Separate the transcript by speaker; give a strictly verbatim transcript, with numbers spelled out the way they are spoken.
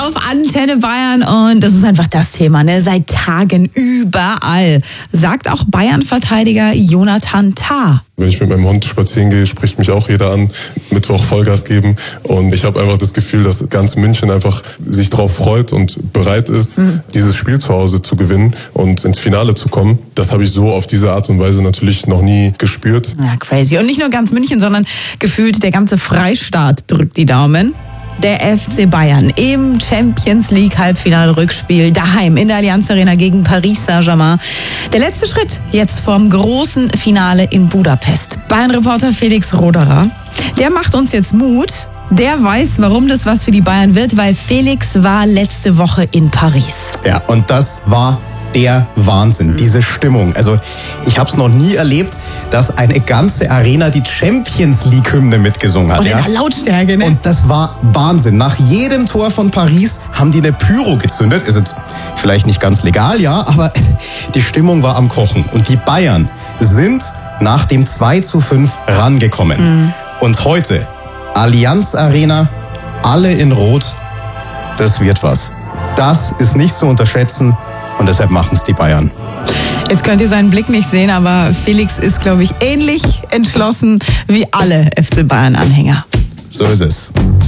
Speaker 1: auf Antenne Bayern und das ist einfach das Thema, ne? Seit Tagen überall, sagt auch Bayern-Verteidiger Jonathan Tah.
Speaker 2: Wenn ich mit meinem Hund spazieren gehe, spricht mich auch jeder an, Mittwoch Vollgas geben und ich habe einfach das Gefühl, dass ganz München einfach sich drauf freut und bereit ist, mhm. dieses Spiel zu Hause zu gewinnen und ins Finale zu kommen. Das habe ich so auf diese Art und Weise natürlich noch nie gespürt.
Speaker 1: Ja, crazy. Und nicht nur ganz München, sondern gefühlt der ganze Freistaat drückt die Daumen. Der F C Bayern im Champions League Halbfinale-Rückspiel daheim in der Allianz Arena gegen Paris Saint-Germain. Der letzte Schritt jetzt vom großen Finale in Budapest. Bayern-Reporter Felix Roderer, der macht uns jetzt Mut. Der weiß, warum das was für die Bayern wird, weil Felix war letzte Woche in Paris.
Speaker 3: Ja, und das war der Wahnsinn, diese Stimmung. Also ich habe es noch nie erlebt, dass eine ganze Arena die Champions League Hymne mitgesungen hat.
Speaker 1: Und in
Speaker 3: ja?
Speaker 1: der Lautstärke, ne?
Speaker 3: Und das war Wahnsinn. Nach jedem Tor von Paris haben die eine Pyro gezündet. Ist jetzt vielleicht nicht ganz legal, ja, aber die Stimmung war am Kochen. Und die Bayern sind nach dem zwei zu fünf rangekommen. Mhm. Und heute, Allianz Arena, alle in Rot, das wird was. Das ist nicht zu unterschätzen. Und deshalb machen es die Bayern.
Speaker 1: Jetzt könnt ihr seinen Blick nicht sehen, aber Felix ist, glaube ich, ähnlich entschlossen wie alle F C Bayern-Anhänger.
Speaker 3: So ist es.